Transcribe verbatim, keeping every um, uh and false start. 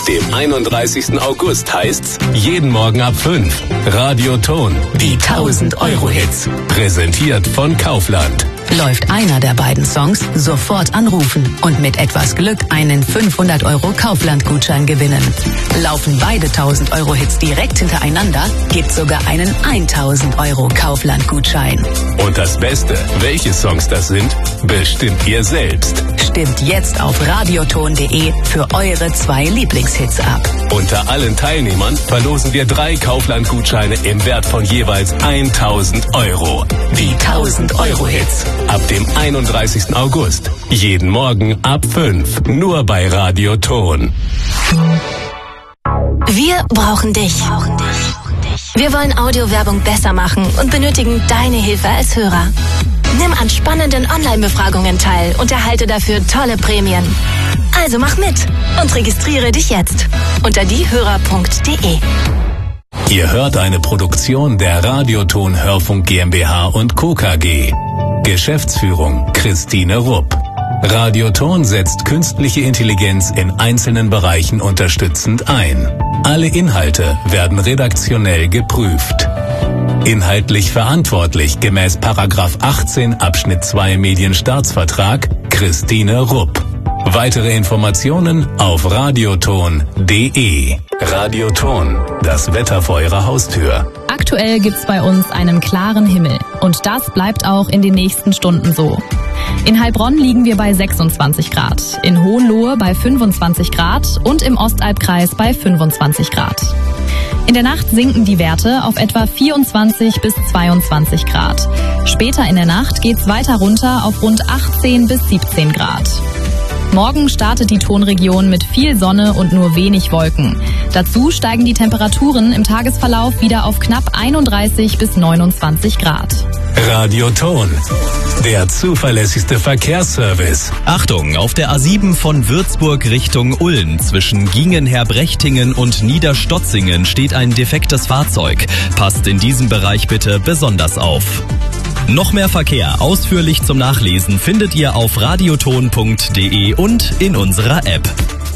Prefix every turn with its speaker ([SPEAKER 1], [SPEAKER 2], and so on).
[SPEAKER 1] dem einunddreißigsten August heißt's jeden Morgen ab fünf. Radioton, die tausend Euro Hits. Präsentiert von Kaufland.
[SPEAKER 2] Läuft einer der beiden Songs, sofort anrufen und mit etwas Glück einen fünfhundert Euro Kaufland-Gutschein gewinnen. Laufen beide tausend Euro Hits direkt hintereinander, gibt's sogar einen tausend Euro Kaufland-Gutschein.
[SPEAKER 1] Und das Beste, welche Songs das sind, bestimmt ihr selbst.
[SPEAKER 2] Stimmt jetzt auf radioton punkt de für eure zwei Lieblingshits ab.
[SPEAKER 1] Unter allen Teilnehmern verlosen wir drei Kaufland-Gutscheine im Wert von jeweils tausend Euro. Die tausend Euro Hits. Ab dem einunddreißigsten August. Jeden Morgen ab fünf. Nur bei Radioton.
[SPEAKER 3] Wir brauchen dich. Wir wollen Audiowerbung besser machen und benötigen deine Hilfe als Hörer. Nimm an spannenden Online-Befragungen teil und erhalte dafür tolle Prämien. Also mach mit und registriere dich jetzt unter diehörer punkt de.
[SPEAKER 1] Ihr hört eine Produktion der Radioton Hörfunk GmbH und Co. K G. Geschäftsführung Christine Rupp. Radioton setzt künstliche Intelligenz in einzelnen Bereichen unterstützend ein. Alle Inhalte werden redaktionell geprüft. Inhaltlich verantwortlich gemäß Paragraph achtzehn Abschnitt zwei Medienstaatsvertrag Christine Rupp. Weitere Informationen auf radioton punkt de. Radioton, das Wetter vor Ihrer Haustür.
[SPEAKER 4] Aktuell gibt's bei uns einen klaren Himmel und das bleibt auch in den nächsten Stunden so. In Heilbronn liegen wir bei sechsundzwanzig Grad, in Hohenlohe bei fünfundzwanzig Grad und im Ostalbkreis bei fünfundzwanzig Grad. In der Nacht sinken die Werte auf etwa vierundzwanzig bis zweiundzwanzig Grad. Später in der Nacht geht's weiter runter auf rund achtzehn bis siebzehn Grad. Morgen startet die Tonregion mit viel Sonne und nur wenig Wolken. Dazu steigen die Temperaturen im Tagesverlauf wieder auf knapp einunddreißig bis neunundzwanzig Grad.
[SPEAKER 1] Radioton, der zuverlässigste Verkehrsservice.
[SPEAKER 5] Achtung, auf der A sieben von Würzburg Richtung Ulm zwischen Gingenherbrechtingen und Niederstotzingen steht ein defektes Fahrzeug. Passt in diesem Bereich bitte besonders auf. Noch mehr Verkehr ausführlich zum Nachlesen findet ihr auf radioton punkt de und in unserer App.